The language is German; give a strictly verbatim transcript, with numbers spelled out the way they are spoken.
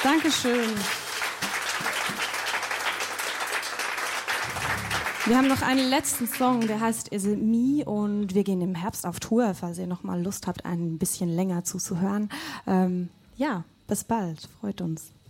Dankeschön. Wir haben noch einen letzten Song, der heißt Is It Me, und wir gehen im Herbst auf Tour, falls ihr noch mal Lust habt, ein bisschen länger zuzuhören. Ähm, ja, bis bald, freut uns.